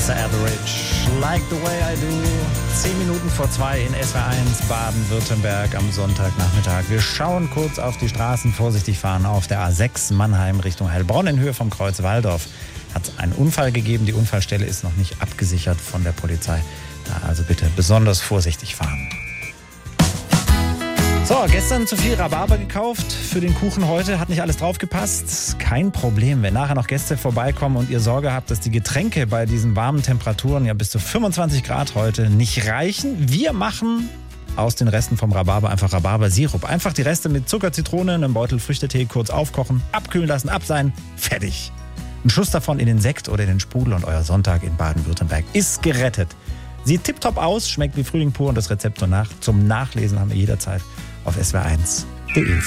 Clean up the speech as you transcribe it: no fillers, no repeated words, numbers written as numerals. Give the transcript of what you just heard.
Vanessa Etheridge, Like the Way I Do. 10 Minuten vor 2 in SW1 Baden-Württemberg am Sonntagnachmittag. Wir schauen kurz auf die Straßen, vorsichtig fahren auf der A6 Mannheim Richtung Heilbronn in Höhe vom Kreuz Walldorf. Hat einen Unfall gegeben, die Unfallstelle ist noch nicht abgesichert von der Polizei. Da also bitte besonders vorsichtig fahren. So, gestern zu viel Rhabarber gekauft für den Kuchen heute, hat nicht alles draufgepasst. Kein Problem, wenn nachher noch Gäste vorbeikommen und ihr Sorge habt, dass die Getränke bei diesen warmen Temperaturen, ja bis zu 25 Grad heute, nicht reichen. Wir machen aus den Resten vom Rhabarber einfach Rhabarbersirup. Einfach die Reste mit Zucker, Zitrone, einem Beutel Früchtetee kurz aufkochen, abkühlen lassen, abseihen, fertig. Ein Schuss davon in den Sekt oder in den Sprudel und euer Sonntag in Baden-Württemberg ist gerettet. Sieht tipptopp aus, schmeckt wie Frühling pur und das Rezept zum Nachlesen haben wir jederzeit auf swr1.de.